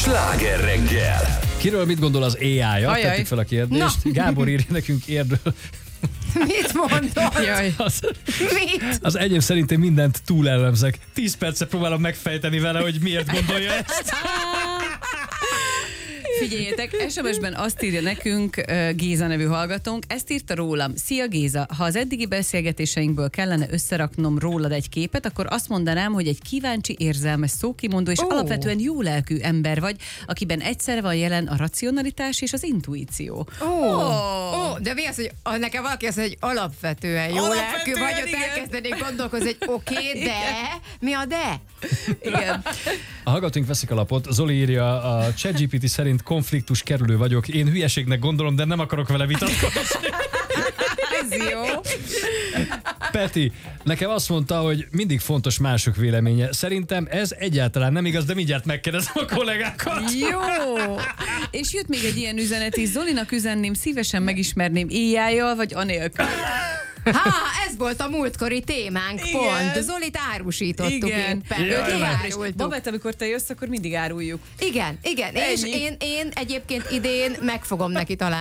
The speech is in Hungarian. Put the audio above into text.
Sláger reggel! Kiről mit gondol az AI-ja? Tettük fel a kérdést. Gábor írja nekünk érdől. Mit mondod? Jaj. Mit? Az enyém szerintem mindent túlelemzek. 10 percet próbálom megfejteni vele, hogy miért gondolja ezt. Figyeljetek, SMS-ben azt írja nekünk Géza nevű hallgatónk, ezt írta rólam. Szia Géza, ha az eddigi beszélgetéseinkből kellene összeraknom rólad egy képet, akkor azt mondanám, hogy egy kíváncsi, érzelmes, szókimondó és alapvetően jó lelkű ember vagy, akiben egyszerre van jelen a racionalitás és az intuíció. De mi az, hogy nekem valaki azt mondja, hogy alapvetően jó lelkű vagy, ott elkezdenék gondolkozni, hogy oké, de mi a de? Igen. A hallgatóink veszik a lapot. Zoli írja, a ChatGPT szerint konfliktus kerülő vagyok. Én hülyeségnek gondolom, de nem akarok vele vitatkozni. Ez jó. Peti, nekem azt mondta, hogy mindig fontos mások véleménye. Szerintem ez egyáltalán nem igaz, de mindjárt megkérdezem a kollégákat. Jó. És jött még egy ilyen üzenet is. Zolinak üzenném, szívesen megismerném AI-jal vagy anélkül. Ez volt a múltkori témánk, pont. Zolit árusítottuk éppen. Őt elárultuk. Babett, amikor te jössz, akkor mindig áruljuk. Igen. És én egyébként idén meg fogom neki találni